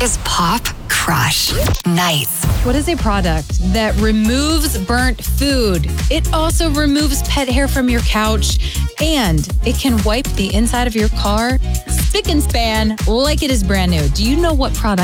is Pop Crush Nights. What is a product that removes burnt food? It also removes pet hair from your couch, and it can wipe the inside of your car spick and span like it is brand new. Do you know what product